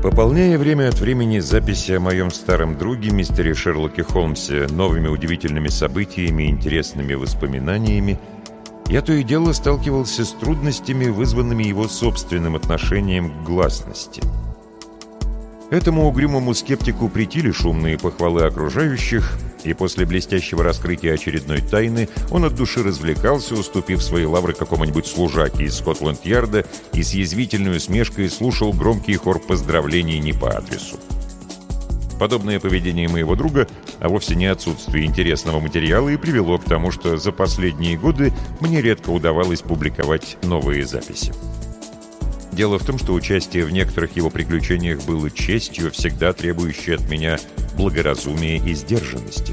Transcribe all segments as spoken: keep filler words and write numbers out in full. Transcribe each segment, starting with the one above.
Пополняя время от времени записи о моем старом друге, мистере Шерлоке Холмсе, новыми удивительными событиями и интересными воспоминаниями, я то и дело сталкивался с трудностями, вызванными его собственным отношением к гласности. Этому угрюмому скептику претили шумные похвалы окружающих, и после блестящего раскрытия очередной тайны он от души развлекался, уступив свои лавры какому-нибудь служаке из Скотланд-Ярда и с язвительной усмешкой слушал громкий хор поздравлений не по адресу. Подобное поведение моего друга, а вовсе не отсутствие интересного материала, и привело к тому, что за последние годы мне редко удавалось публиковать новые записи. Дело в том, что участие в некоторых его приключениях было честью, всегда требующей от меня благоразумия и сдержанности.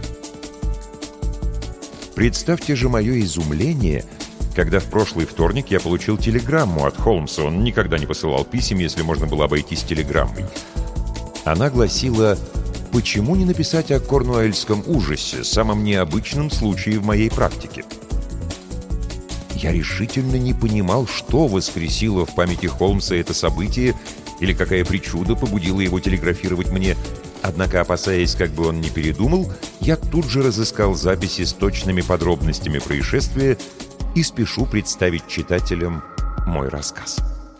Представьте же мое изумление, когда в прошлый вторник я получил телеграмму от Холмса. Он никогда не посылал писем, если можно было обойтись телеграммой. Она гласила: «Почему не написать о корнуэльском ужасе, самом необычном случае в моей практике?» Я решительно не понимал, что воскресило в памяти Холмса это событие или какая причуда побудила его телеграфировать мне. Однако, опасаясь, как бы он не передумал, я тут же разыскал записи с точными подробностями происшествия и спешу представить читателям мой рассказ.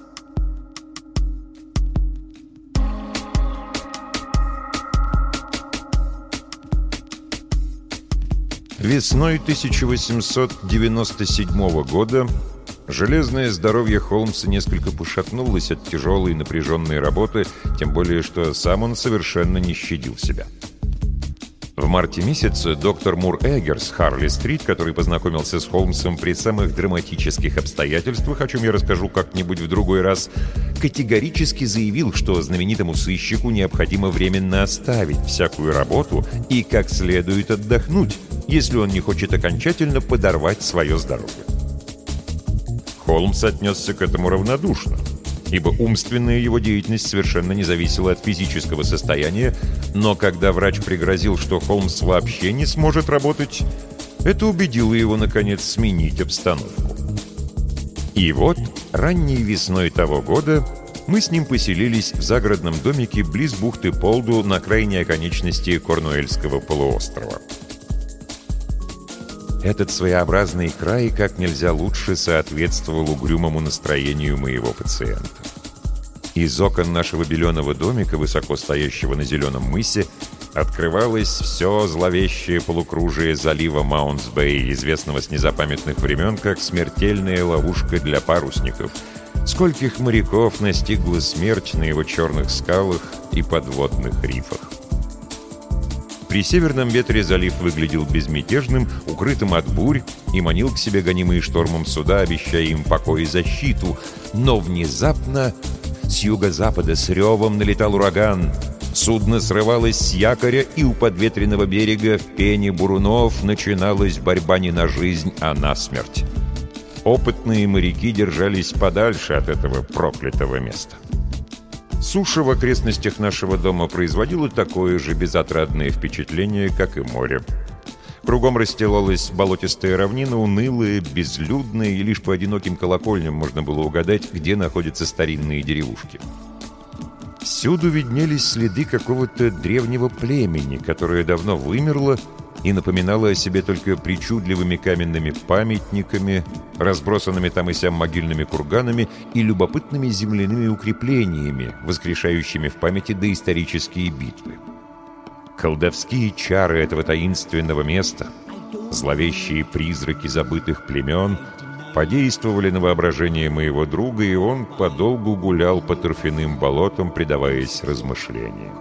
Весной тысяча восемьсот девяносто седьмого года железное здоровье Холмса несколько пошатнулось от тяжелой и напряженной работы, тем более, что сам он совершенно не щадил себя. В марте месяце доктор Мур Эггер с Харли-стрит, который познакомился с Холмсом при самых драматических обстоятельствах, о чем я расскажу как-нибудь в другой раз, категорически заявил, что знаменитому сыщику необходимо временно оставить всякую работу и как следует отдохнуть, если он не хочет окончательно подорвать свое здоровье. Холмс отнесся к этому равнодушно, ибо умственная его деятельность совершенно не зависела от физического состояния, но когда врач пригрозил, что Холмс вообще не сможет работать, это убедило его, наконец, сменить обстановку. И вот ранней весной того года мы с ним поселились в загородном домике близ бухты Полду на крайней оконечности Корнуэльского полуострова. Этот своеобразный край как нельзя лучше соответствовал угрюмому настроению моего пациента. Из окон нашего беленого домика, высоко стоящего на зеленом мысе, открывалось все зловещее полукружие залива Маунтс-Бэй, известного с незапамятных времен как смертельная ловушка для парусников. Скольких моряков настигла смерть на его черных скалах и подводных рифах. При северном ветре залив выглядел безмятежным, укрытым от бурь, и манил к себе гонимые штормом суда, обещая им покой и защиту. Но внезапно с юго-запада с ревом налетал ураган. Судно срывалось с якоря, и у подветренного берега в пене бурунов начиналась борьба не на жизнь, а на смерть. Опытные моряки держались подальше от этого проклятого места. Суша в окрестностях нашего дома производила такое же безотрадное впечатление, как и море. Кругом расстилалась болотистая равнина, унылая, безлюдная, и лишь по одиноким колокольням можно было угадать, где находятся старинные деревушки. Всюду виднелись следы какого-то древнего племени, которое давно вымерло и напоминало о себе только причудливыми каменными памятниками, разбросанными там и сям могильными курганами и любопытными земляными укреплениями, воскрешающими в памяти доисторические битвы. Колдовские чары этого таинственного места, зловещие призраки забытых племен, подействовали на воображение моего друга, и он подолгу гулял по торфяным болотам, предаваясь размышлениям.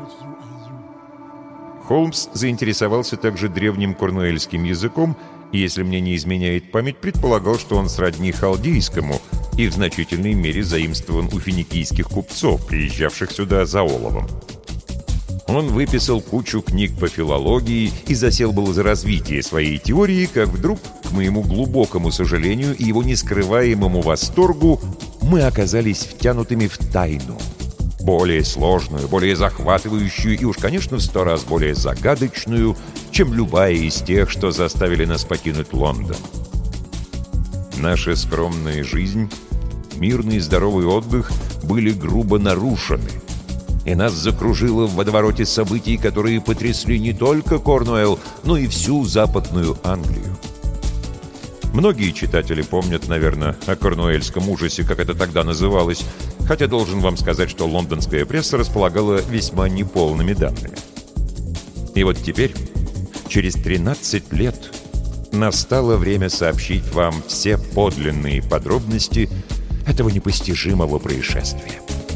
Холмс заинтересовался также древним корнуэльским языком, и, если мне не изменяет память, предполагал, что он сродни халдейскому и в значительной мере заимствован у финикийских купцов, приезжавших сюда за оловом. Он выписал кучу книг по филологии и засел было за развитие своей теории, как вдруг, к моему глубокому сожалению и его нескрываемому восторгу, мы оказались втянутыми в тайну. Более сложную, более захватывающую и уж, конечно, в сто раз более загадочную, чем любая из тех, что заставили нас покинуть Лондон. Наша скромная жизнь, мирный и здоровый отдых были грубо нарушены. И нас закружило в водовороте событий, которые потрясли не только Корнуэлл, но и всю Западную Англию. Многие читатели помнят, наверное, о корнуэльском ужасе, как это тогда называлось, хотя должен вам сказать, что лондонская пресса располагала весьма неполными данными. И вот теперь, через тринадцать лет, настало время сообщить вам все подлинные подробности этого непостижимого происшествия.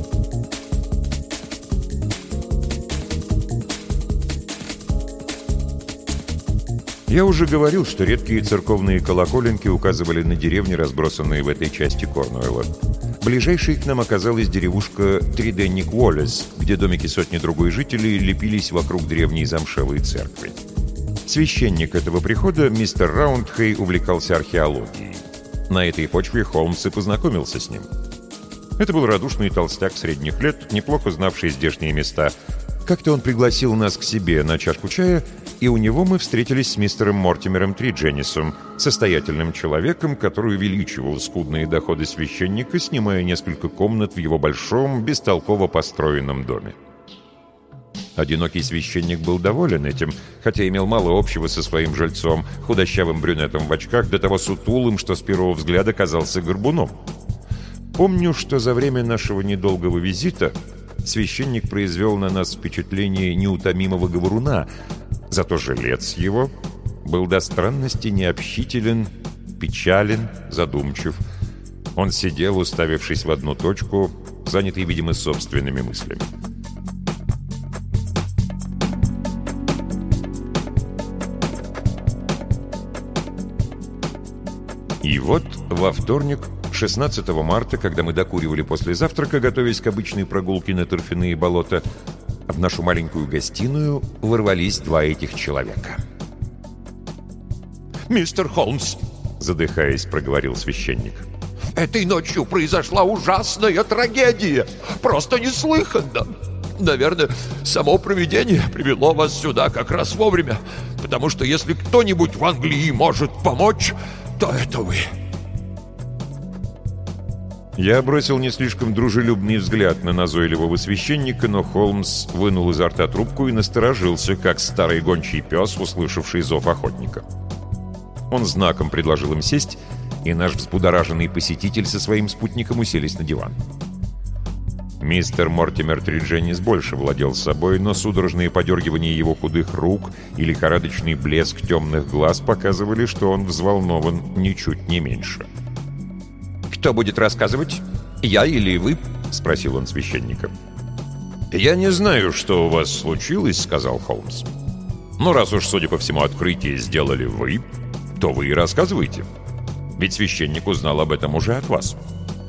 Я уже говорил, что редкие церковные колоколенки указывали на деревни, разбросанные в этой части Корнуэлла. Ближайшей к нам оказалась деревушка Триденник-Уоллес, где домики сотни другой жителей лепились вокруг древней замшелой церкви. Священник этого прихода, мистер Раундхей, увлекался археологией. На этой почве Холмс и познакомился с ним. Это был радушный толстяк средних лет, неплохо знавший здешние места. Как-то он пригласил нас к себе на чашку чая, и у него мы встретились с мистером Мортимером Тридженисом, состоятельным человеком, который увеличивал скудные доходы священника, снимая несколько комнат в его большом, бестолково построенном доме. Одинокий священник был доволен этим, хотя имел мало общего со своим жильцом, худощавым брюнетом в очках, до того сутулым, что с первого взгляда казался горбуном. Помню, что за время нашего недолгого визита священник произвел на нас впечатление неутомимого говоруна, зато жилец его был до странности необщителен, печален, задумчив. Он сидел, уставившись в одну точку, занятый, видимо, собственными мыслями. И вот во вторник, шестнадцатого марта, когда мы докуривали после завтрака, готовясь к обычной прогулке на торфяные болота, в нашу маленькую гостиную ворвались два этих человека. «Мистер Холмс», — задыхаясь, проговорил священник, «этой ночью произошла ужасная трагедия. Просто неслыханно. Наверное, само провидение привело вас сюда как раз вовремя, потому что если кто-нибудь в Англии может помочь, то это вы». Я бросил не слишком дружелюбный взгляд на назойливого священника, но Холмс вынул изо рта трубку и насторожился, как старый гончий пес, услышавший зов охотника. Он знаком предложил им сесть, и наш взбудораженный посетитель со своим спутником уселись на диван. Мистер Мортимер Тридженис больше владел собой, но судорожные подергивания его худых рук и лихорадочный блеск темных глаз показывали, что он взволнован ничуть не меньше. «Кто будет рассказывать? Я или вы?» — спросил он священника. «Я не знаю, что у вас случилось», — сказал Холмс. «Но раз уж, судя по всему, открытие сделали вы, то вы и рассказывайте. Ведь священник узнал об этом уже от вас».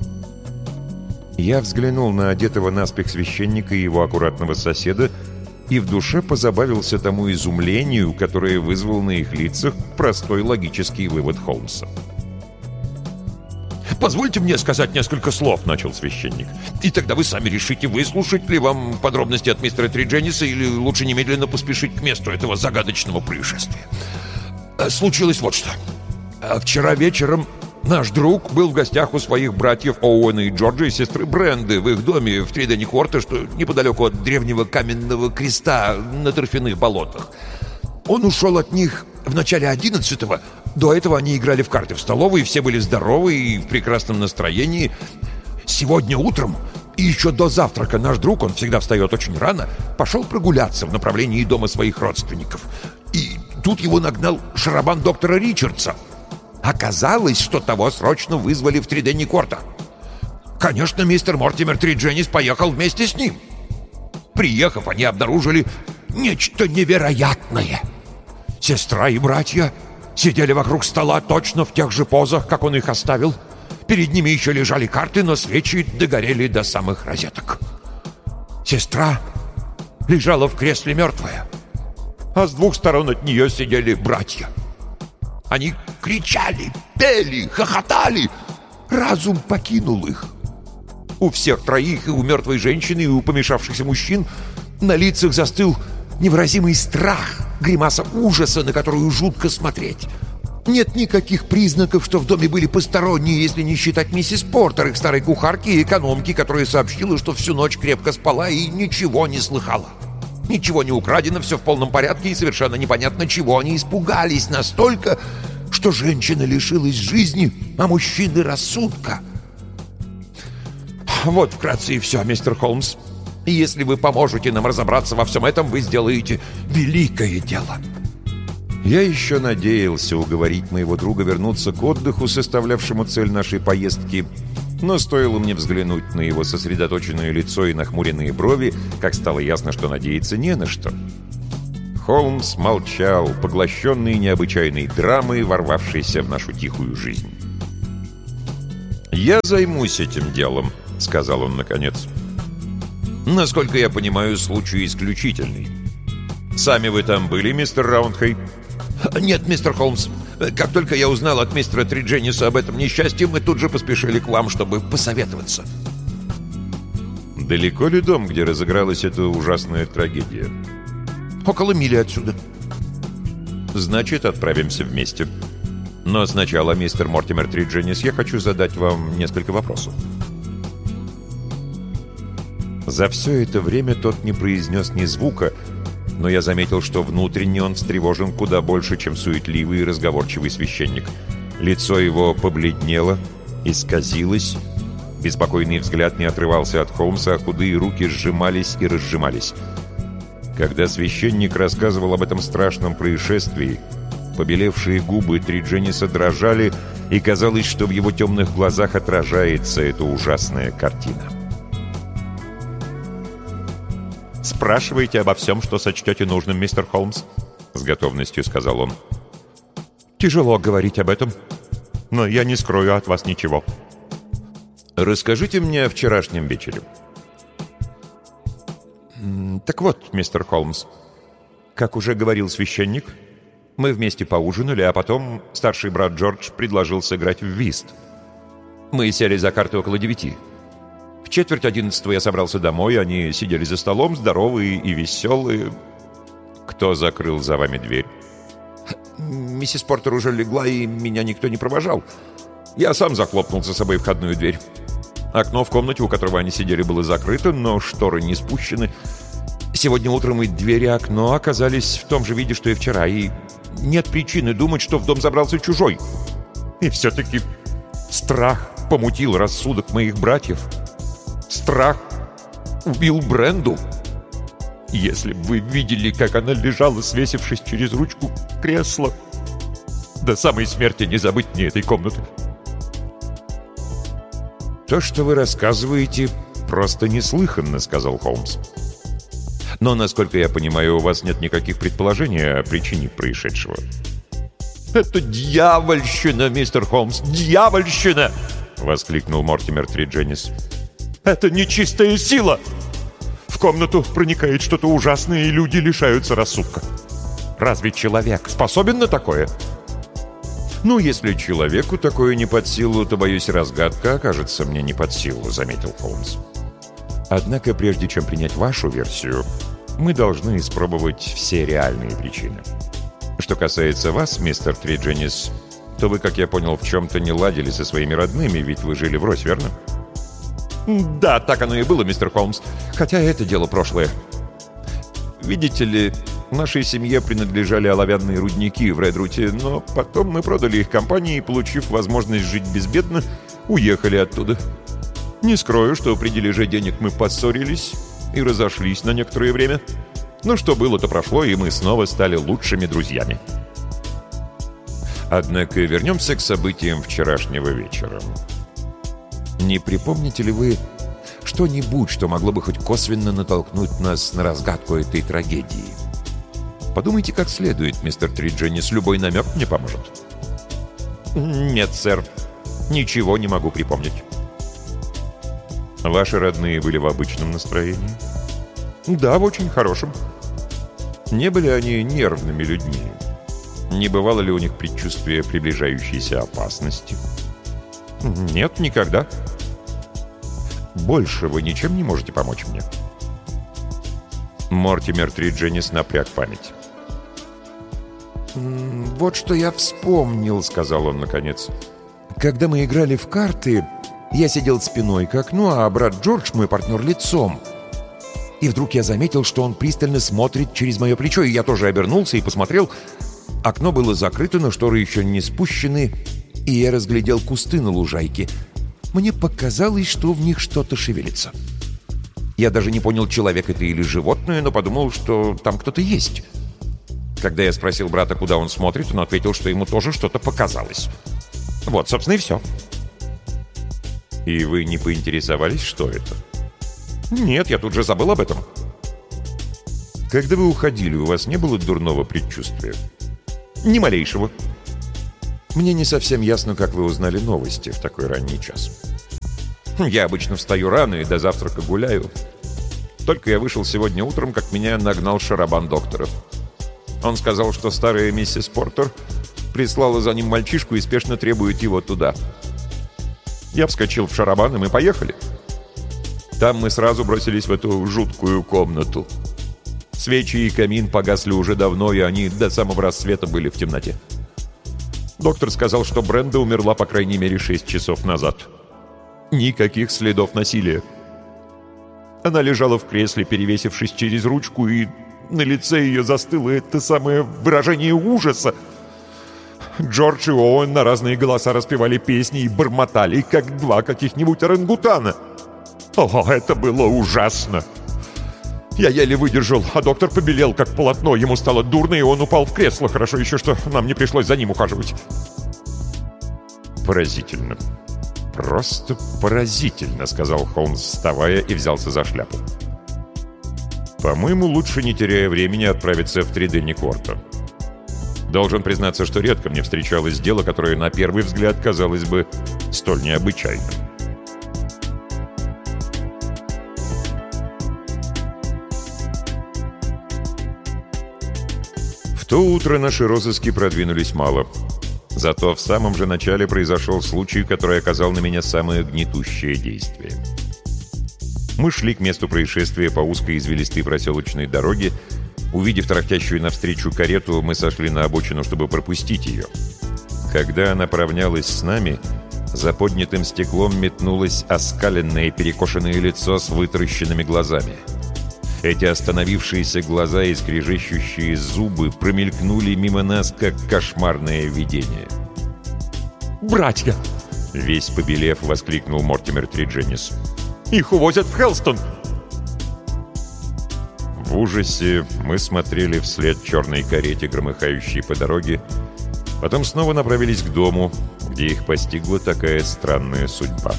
Я взглянул на одетого наспех священника и его аккуратного соседа и в душе позабавился тому изумлению, которое вызвал на их лицах простой логический вывод Холмса. «Позвольте мне сказать несколько слов», — начал священник. «И тогда вы сами решите, выслушать ли вам подробности от мистера Триджениса или лучше немедленно поспешить к месту этого загадочного происшествия. Случилось вот что. Вчера вечером наш друг был в гостях у своих братьев Оуэна и Джорджа и сестры Бренды в их доме в Триденник-Уоллес, что неподалеку от древнего каменного креста на торфяных болотах. Он ушел от них в начале одиннадцатого. До этого они играли в карты в столовой, все были здоровы и в прекрасном настроении. Сегодня утром и еще до завтрака наш друг, он всегда встает очень рано, пошел прогуляться в направлении дома своих родственников. И тут его нагнал шарабан доктора Ричардса. Оказалось, что того срочно вызвали в Триденник-Уоллес. Конечно, мистер Мортимер Тридженис поехал вместе с ним. Приехав, они обнаружили нечто невероятное. Сестра и братья сидели вокруг стола точно в тех же позах, как он их оставил. Перед ними еще лежали карты, но свечи догорели до самых розеток. Сестра лежала в кресле мертвая, а с двух сторон от нее сидели братья. Они кричали, пели, хохотали. Разум покинул их. У всех троих, и у мертвой женщины, и у помешавшихся мужчин, на лицах застыл невыразимый страх, гримаса ужаса, на которую жутко смотреть. Нет никаких признаков, что в доме были посторонние, если не считать миссис Портер, их старой кухарки и экономки, которая сообщила, что всю ночь крепко спала и ничего не слыхала. Ничего не украдено, все в полном порядке, и совершенно непонятно, чего они испугались настолько, что женщина лишилась жизни, а мужчины — рассудка. Вот вкратце и все, мистер Холмс. И если вы поможете нам разобраться во всем этом, вы сделаете великое дело. Я еще надеялся уговорить моего друга вернуться к отдыху, составлявшему цель нашей поездки, но стоило мне взглянуть на его сосредоточенное лицо и нахмуренные брови, как стало ясно, что надеяться не на что. Холмс молчал, поглощенный необычайной драмой, ворвавшейся в нашу тихую жизнь. «Я займусь этим делом», — сказал он наконец. «Насколько я понимаю, случай исключительный. Сами вы там были, мистер Раундхей?» «Нет, мистер Холмс. Как только я узнал от мистера Триджениса об этом несчастье, мы тут же поспешили к вам, чтобы посоветоваться». «Далеко ли дом, где разыгралась эта ужасная трагедия?» «Около мили отсюда». «Значит, отправимся вместе. Но сначала, мистер Мортимер Тридженис, я хочу задать вам несколько вопросов». За все это время тот не произнес ни звука, но я заметил, что внутренне он встревожен куда больше, чем суетливый и разговорчивый священник. Лицо его побледнело, исказилось, беспокойный взгляд не отрывался от Холмса, а худые руки сжимались и разжимались. Когда священник рассказывал об этом страшном происшествии, побелевшие губы Триджениса дрожали, и казалось, что в его темных глазах отражается эта ужасная картина. «Спрашивайте обо всем, что сочтете нужным, мистер Холмс», — с готовностью сказал он. «Тяжело говорить об этом, но я не скрою от вас ничего. Расскажите мне о вчерашнем вечере». «Так вот, мистер Холмс, как уже говорил священник, мы вместе поужинали, а потом старший брат Джордж предложил сыграть в вист. Мы сели за карты около девяти. В четверть одиннадцатого я собрался домой, они сидели за столом, здоровые и веселые. Кто закрыл за вами дверь?» «Миссис Портер уже легла, и меня никто не провожал. Я сам захлопнул за собой входную дверь. Окно в комнате, у которого они сидели, было закрыто, но шторы не спущены. Сегодня утром и дверь, и окно оказались в том же виде, что и вчера, и нет причины думать, что в дом забрался чужой. И все-таки страх помутил рассудок моих братьев. Страх убил Бренду. Если бы вы видели, как она лежала, свесившись через ручку кресла, до самой смерти не забыть мне этой комнаты». «То, что вы рассказываете, просто неслыханно», — сказал Холмс. «Но, насколько я понимаю, у вас нет никаких предположений о причине происшедшего». «Это дьявольщина, мистер Холмс, дьявольщина!» — воскликнул Мортимер Тридженис. «Это нечистая сила! В комнату проникает что-то ужасное, и люди лишаются рассудка. Разве человек способен на такое?» «Ну, если человеку такое не под силу, то, боюсь, разгадка окажется мне не под силу», — заметил Холмс. «Однако, прежде чем принять вашу версию, мы должны испробовать все реальные причины. Что касается вас, мистер Тридженис, то вы, как я понял, в чем-то не ладили со своими родными, ведь вы жили врозь, верно?» «Да, так оно и было, мистер Холмс, хотя это дело прошлое. Видите ли, нашей семье принадлежали оловянные рудники в Редруте, но потом мы продали их компании и, получив возможность жить безбедно, уехали оттуда. Не скрою, что при дележе денег мы поссорились и разошлись на некоторое время. Но что было, то прошло, и мы снова стали лучшими друзьями. Однако вернемся к событиям вчерашнего вечера. Не припомните ли вы что-нибудь, что могло бы хоть косвенно натолкнуть нас на разгадку этой трагедии? Подумайте как следует, мистер Тридженис, любой намек мне поможет». «Нет, сэр, ничего не могу припомнить». «Ваши родные были в обычном настроении?» «Да, в очень хорошем». «Не были они нервными людьми? Не бывало ли у них предчувствия приближающейся опасности?» «Нет, никогда». «Больше вы ничем не можете помочь мне?» Мортимер Тридженис напряг память. «Вот что я вспомнил», — сказал он наконец. «Когда мы играли в карты, я сидел спиной к окну, а брат Джордж, мой партнер, лицом. И вдруг я заметил, что он пристально смотрит через мое плечо, и я тоже обернулся и посмотрел. Окно было закрыто, но шторы еще не спущены, и я разглядел кусты на лужайке. Мне показалось, что в них что-то шевелится. Я даже не понял, человек это или животное, но подумал, что там кто-то есть. Когда я спросил брата, куда он смотрит, он ответил, что ему тоже что-то показалось. Вот, собственно, и все». «И вы не поинтересовались, что это?» «Нет, я тут же забыл об этом». «Когда вы уходили, у вас не было дурного предчувствия?» «Ни малейшего». «Мне не совсем ясно, как вы узнали новости в такой ранний час». «Я обычно встаю рано и до завтрака гуляю. Только я вышел сегодня утром, как меня нагнал шарабан доктора. Он сказал, что старая миссис Портер прислала за ним мальчишку и спешно требует его туда. Я вскочил в шарабан, и мы поехали. Там мы сразу бросились в эту жуткую комнату. Свечи и камин погасли уже давно, и они до самого рассвета были в темноте. Доктор сказал, что Бренда умерла по крайней мере шесть часов назад. Никаких следов насилия. Она лежала в кресле, перевесившись через ручку, и на лице ее застыло это самое выражение ужаса. Джордж и Оуэн на разные голоса распевали песни и бормотали, как два каких-нибудь орангутана. О, это было ужасно! Я еле выдержал, а доктор побелел, как полотно. Ему стало дурно, и он упал в кресло. Хорошо еще, что нам не пришлось за ним ухаживать». «Поразительно. Просто поразительно», — сказал Холмс, вставая, и взялся за шляпу. «По-моему, лучше, не теряя времени, отправиться в Триденни-Корто. Должен признаться, что редко мне встречалось дело, которое на первый взгляд казалось бы столь необычайным». В то утро наши розыски продвинулись мало. Зато в самом же начале произошел случай, который оказал на меня самое гнетущее действие. Мы шли к месту происшествия по узкой извилистой проселочной дороге. Увидев тарахтящую навстречу карету, мы сошли на обочину, чтобы пропустить ее. Когда она поравнялась с нами, за поднятым стеклом метнулось оскаленное перекошенное лицо с вытаращенными глазами. Эти остановившиеся глаза и скрежещущие зубы промелькнули мимо нас, как кошмарное видение. «Братья!» — весь побелев, воскликнул Мортимер Тридженис. «Их увозят в Хелстон!» В ужасе мы смотрели вслед черной карете, громыхающей по дороге, потом снова направились к дому, где их постигла такая странная судьба.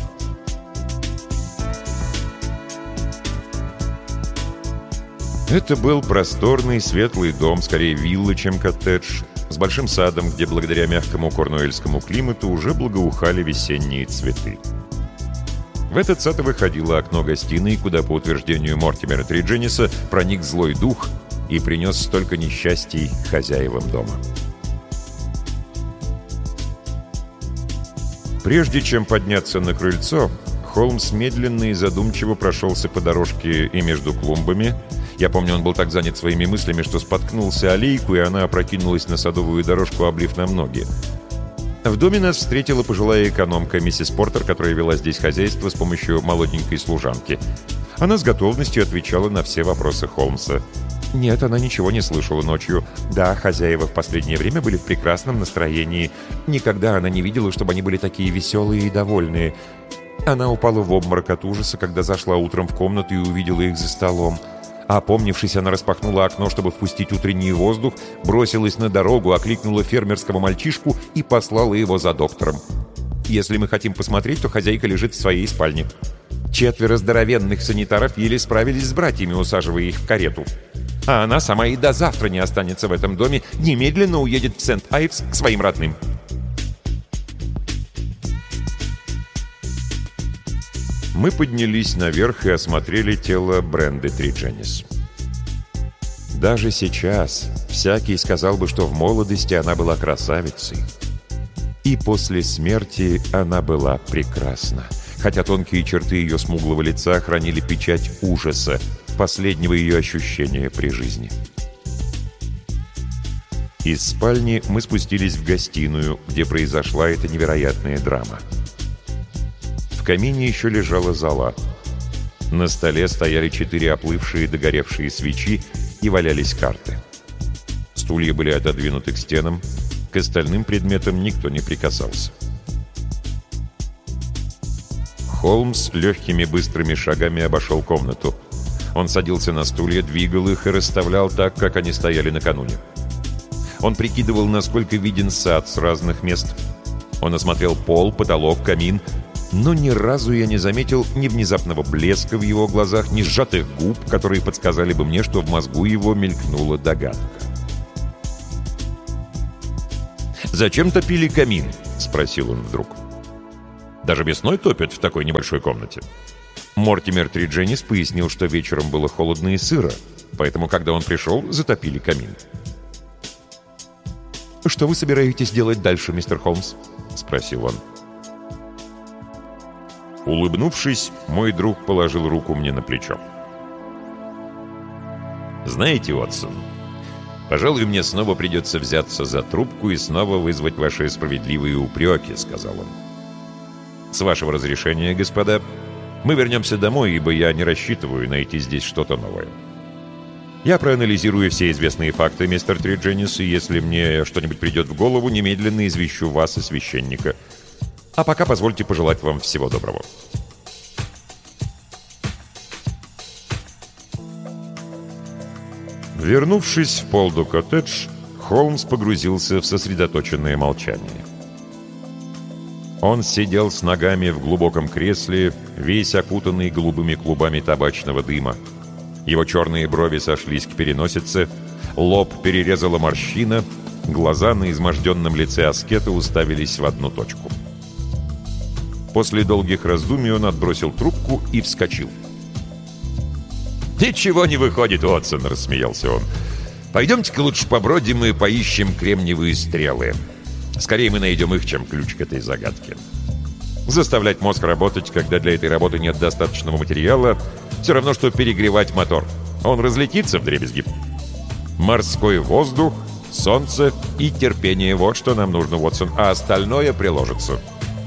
Это был просторный, светлый дом, скорее вилла, чем коттедж, с большим садом, где благодаря мягкому корнуэльскому климату уже благоухали весенние цветы. В этот сад и выходило окно гостиной, куда, по утверждению Мортимера Триджениса, проник злой дух и принес столько несчастий хозяевам дома. Прежде чем подняться на крыльцо, Холмс медленно и задумчиво прошелся по дорожке и между клумбами. Я помню, он был так занят своими мыслями, что споткнулся о лейку, и она опрокинулась на садовую дорожку, облив нам ноги. В доме нас встретила пожилая экономка, миссис Портер, которая вела здесь хозяйство с помощью молоденькой служанки. Она с готовностью отвечала на все вопросы Холмса. Нет, она ничего не слышала ночью. Да, хозяева в последнее время были в прекрасном настроении. Никогда она не видела, чтобы они были такие веселые и довольные. Она упала в обморок от ужаса, когда зашла утром в комнату и увидела их за столом. А опомнившись, она распахнула окно, чтобы впустить утренний воздух, бросилась на дорогу, окликнула фермерского мальчишку и послала его за доктором. Если мы хотим посмотреть, то хозяйка лежит в своей спальне. Четверо здоровенных санитаров еле справились с братьями, усаживая их в карету. А она сама и до завтра не останется в этом доме, немедленно уедет в Сент-Айвс к своим родным. Мы поднялись наверх и осмотрели тело Бренды Тридженис. Даже сейчас всякий сказал бы, что в молодости она была красавицей. И после смерти она была прекрасна, хотя тонкие черты ее смуглого лица хранили печать ужаса, последнего ее ощущения при жизни. Из спальни мы спустились в гостиную, где произошла эта невероятная драма. В камине еще лежала зола. На столе стояли четыре оплывшие догоревшие свечи и валялись карты. Стулья были отодвинуты к стенам, к остальным предметам никто не прикасался. Холмс легкими быстрыми шагами обошел комнату. Он садился на стулья, двигал их и расставлял так, как они стояли накануне. Он прикидывал, насколько виден сад с разных мест. Он осмотрел пол, потолок, камин, но ни разу я не заметил ни внезапного блеска в его глазах, ни сжатых губ, которые подсказали бы мне, что в мозгу его мелькнула догадка. «Зачем топили камин?» — спросил он вдруг. «Даже весной топят в такой небольшой комнате». Мортимер Тридженис пояснил, что вечером было холодно и сыро, поэтому, когда он пришел, затопили камин. «Что вы собираетесь делать дальше, мистер Холмс?» — спросил он. Улыбнувшись, мой друг положил руку мне на плечо. «Знаете, Уотсон, пожалуй, мне снова придется взяться за трубку и снова вызвать ваши справедливые упреки», — сказал он. «С вашего разрешения, господа, мы вернемся домой, ибо я не рассчитываю найти здесь что-то новое. Я проанализирую все известные факты, мистер Тридженис, и если мне что-нибудь придет в голову, немедленно извещу вас и священника. А пока позвольте пожелать вам всего доброго». Вернувшись в Полду-коттедж, Холмс погрузился в сосредоточенное молчание. Он сидел с ногами в глубоком кресле, весь окутанный голубыми клубами табачного дыма. Его черные брови сошлись к переносице, лоб перерезала морщина, глаза на изможденном лице аскета уставились в одну точку. После долгих раздумий он отбросил трубку и вскочил. «Ничего не выходит, Уотсон», — рассмеялся он. «Пойдемте-ка лучше побродим и поищем кремниевые стрелы. Скорее мы найдем их, чем ключ к этой загадке. Заставлять мозг работать, когда для этой работы нет достаточного материала, все равно, что перегревать мотор. Он разлетится вдребезги. Морской воздух, солнце и терпение — вот что нам нужно, Уотсон, а остальное приложится».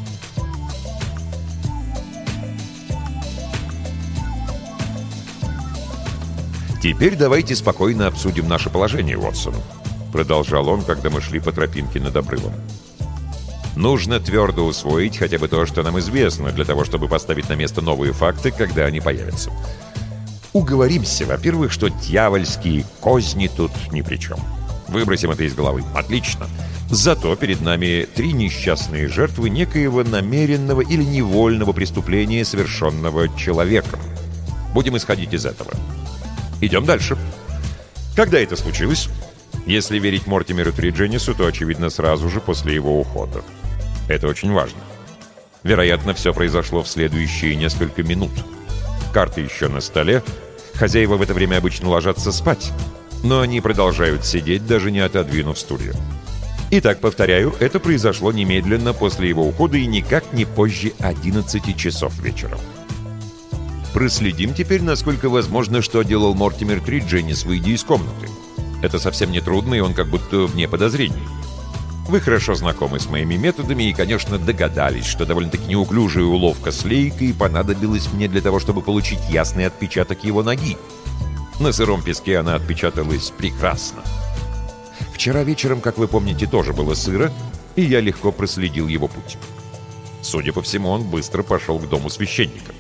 «Теперь давайте спокойно обсудим наше положение, Уотсон», — продолжал он, когда мы шли по тропинке над обрывом. «Нужно твердо усвоить хотя бы то, что нам известно, для того, чтобы поставить на место новые факты, когда они появятся. Уговоримся, во-первых, что дьявольские козни тут ни при чем. Выбросим это из головы. Отлично. Зато перед нами три несчастные жертвы некоего намеренного или невольного преступления, совершенного человеком. Будем исходить из этого. Идем дальше. Когда это случилось? Если верить Мортимеру Тридженису, то, очевидно, сразу же после его ухода. Это очень важно. Вероятно, все произошло в следующие несколько минут. Карты еще на столе. Хозяева в это время обычно ложатся спать. Но они продолжают сидеть, даже не отодвинув стулья. Итак, повторяю, это произошло немедленно после его ухода и никак не позже одиннадцати часов вечера. Проследим теперь, насколько возможно, что делал Мортимер Тридженис, выйдя из комнаты. Это совсем не трудно, и он как будто вне подозрений. Вы хорошо знакомы с моими методами и, конечно, догадались, что довольно-таки неуклюжая уловка с лейкой понадобилась мне для того, чтобы получить ясный отпечаток его ноги. На сыром песке она отпечаталась прекрасно. Вчера вечером, как вы помните, тоже было сыро, и я легко проследил его путь. Судя по всему, он быстро пошел к дому священника.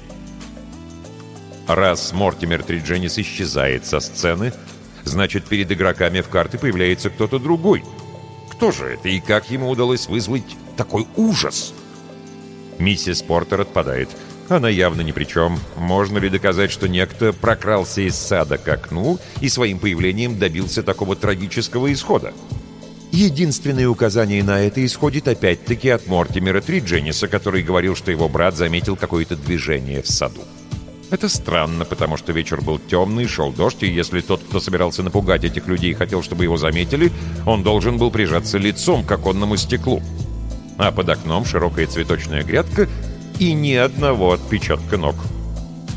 Раз Мортимер Тридженис исчезает со сцены, значит, перед игроками в карты появляется кто-то другой. Кто же это и как ему удалось вызвать такой ужас? Миссис Портер отпадает. Она явно ни при чем. Можно ли доказать, что некто прокрался из сада к окну и своим появлением добился такого трагического исхода? Единственное указание на это исходит опять-таки от Мортимера Триджениса, который говорил, что его брат заметил какое-то движение в саду. Это странно, потому что вечер был темный, шел дождь, и если тот, кто собирался напугать этих людей, хотел, чтобы его заметили, он должен был прижаться лицом к оконному стеклу. А под окном широкая цветочная грядка и ни одного отпечатка ног.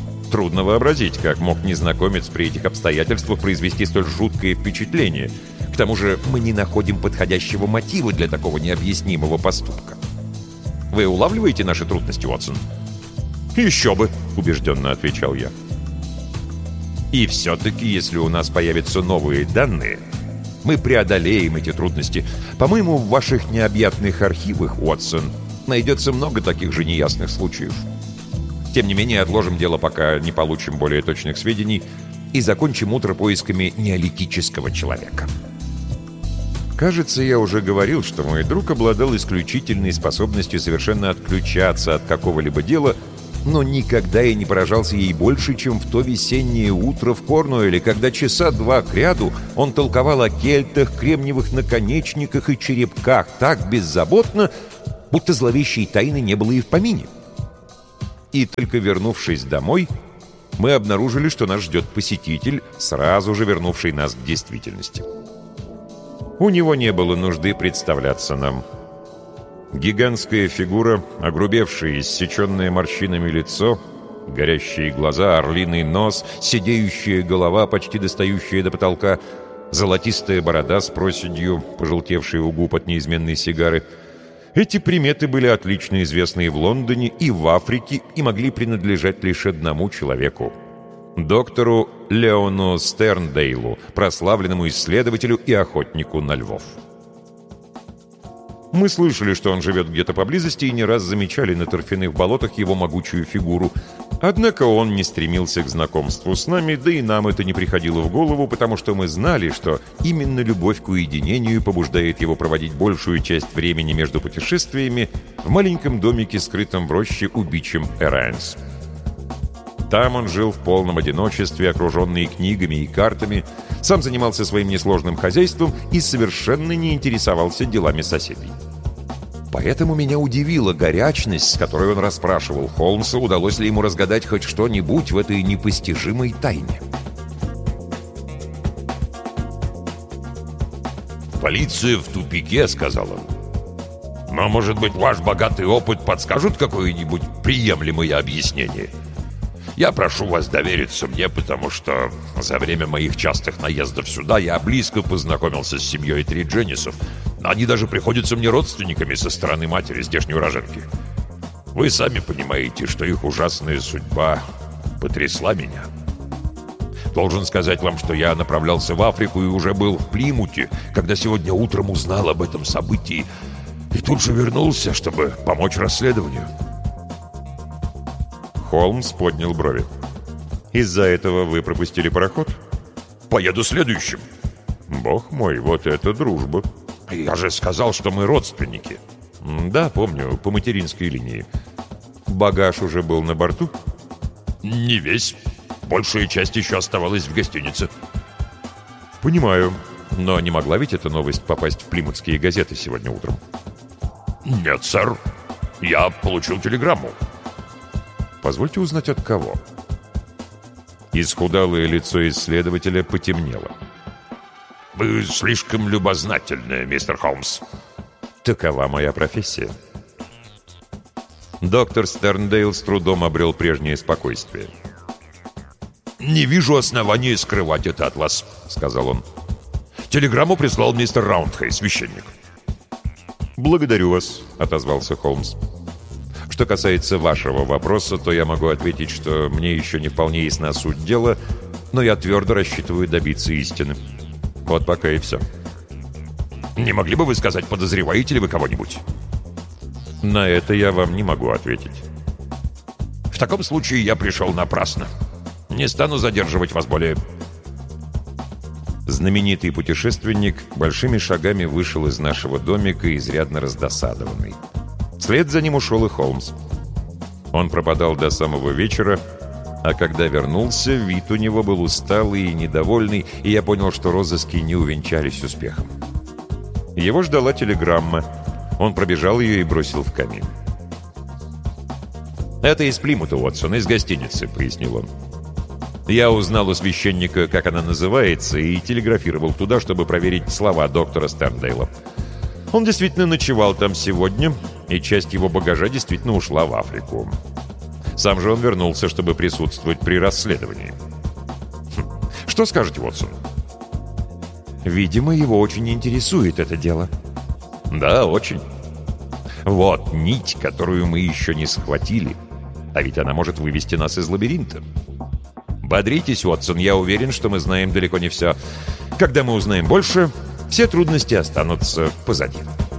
Трудно вообразить, как мог незнакомец при этих обстоятельствах произвести столь жуткое впечатление. К К тому же мы не находим подходящего мотива для такого необъяснимого поступка. Вы улавливаете наши трудности, Уотсон?» «Еще бы», — убежденно отвечал я. «И все-таки, если у нас появятся новые данные, мы преодолеем эти трудности. По-моему, в ваших необъятных архивах, Уотсон, найдется много таких же неясных случаев. Тем не менее, отложим дело, пока не получим более точных сведений, и закончим утро поисками неолитического человека». Кажется, я уже говорил, что мой друг обладал исключительной способностью совершенно отключаться от какого-либо дела, но никогда и не поражался ей больше, чем в то весеннее утро в Корнуэлле, когда часа два кряду он толковал о кельтах, кремниевых наконечниках и черепках так беззаботно, будто зловещей тайны не было и в помине. И только вернувшись домой, мы обнаружили, что нас ждет посетитель, сразу же вернувший нас к действительности. У него не было нужды представляться нам. Гигантская фигура, огрубевшее, иссеченное морщинами лицо, горящие глаза, орлиный нос, сидеющая голова, почти достающая до потолка, золотистая борода с проседью, пожелтевшая у губ от неизменной сигары. Эти приметы были отлично известны и в Лондоне, и в Африке, и могли принадлежать лишь одному человеку — доктору Леону Стерндейлу, прославленному исследователю и охотнику на львов. Мы слышали, что он живет где-то поблизости, и не раз замечали на торфяных болотах его могучую фигуру. Однако он не стремился к знакомству с нами, да и нам это не приходило в голову, потому что мы знали, что именно любовь к уединению побуждает его проводить большую часть времени между путешествиями в маленьком домике, скрытом в роще у Бичем Эранс. Там он жил в полном одиночестве, окруженный книгами и картами, сам занимался своим несложным хозяйством и совершенно не интересовался делами соседей. Поэтому меня удивила горячность, с которой он расспрашивал Холмса, удалось ли ему разгадать хоть что-нибудь в этой непостижимой тайне. «Полиция в тупике», — сказал он. «Но, может быть, ваш богатый опыт подскажет какое-нибудь приемлемое объяснение? Я прошу вас довериться мне, потому что за время моих частых наездов сюда я близко познакомился с семьей Тридженисов. Они даже приходятся мне родственниками со стороны матери здешней уроженки. Вы сами понимаете, что их ужасная судьба потрясла меня. Должен сказать вам, что я направлялся в Африку и уже был в Плимуте, когда сегодня утром узнал об этом событии, и тут же вернулся, чтобы помочь расследованию». Холмс поднял брови. «Из-за этого вы пропустили пароход?» «Поеду следующим». «Бог мой, вот это дружба!» «Я же сказал, что мы родственники». «Да, помню, по материнской линии. Багаж уже был на борту?» «Не весь. Большая часть еще оставалась в гостинице». «Понимаю. Но не могла ведь эта новость попасть в плимутские газеты сегодня утром?» «Нет, сэр. Я получил телеграмму». «Позвольте узнать, от кого?» Исхудалое лицо исследователя потемнело. «Вы слишком любознательны, мистер Холмс». «Такова моя профессия». Доктор Стерндейл с трудом обрел прежнее спокойствие. «Не вижу основания скрывать это от вас», — сказал он. «Телеграмму прислал мистер Раундхей, священник». «Благодарю вас», — отозвался Холмс. «Что касается вашего вопроса, то я могу ответить, что мне еще не вполне ясна суть дела, но я твердо рассчитываю добиться истины. Вот пока и все». «Не могли бы вы сказать, подозреваете ли вы кого-нибудь?» «На это я вам не могу ответить». «В таком случае я пришел напрасно. Не стану задерживать вас более». Знаменитый путешественник большими шагами вышел из нашего домика, изрядно раздосадованный. Вслед за ним ушел и Холмс. Он пропадал до самого вечера, а когда вернулся, вид у него был усталый и недовольный, и я понял, что розыски не увенчались успехом. Его ждала телеграмма. Он пробежал ее и бросил в камин. «Это из Плимута, Уотсон, из гостиницы», — пояснил он. «Я узнал у священника, как она называется, и телеграфировал туда, чтобы проверить слова доктора Стерндейла. Он действительно ночевал там сегодня, и часть его багажа действительно ушла в Африку. Сам же он вернулся, чтобы присутствовать при расследовании. Хм. Что скажете, Уотсон?» Видимо, его очень интересует это дело. Да, очень. Вот нить, которую мы еще не схватили. А ведь она может вывести нас из лабиринта. Бодритесь, Уотсон, я уверен, что мы знаем далеко не все. Когда мы узнаем больше, все трудности останутся позади.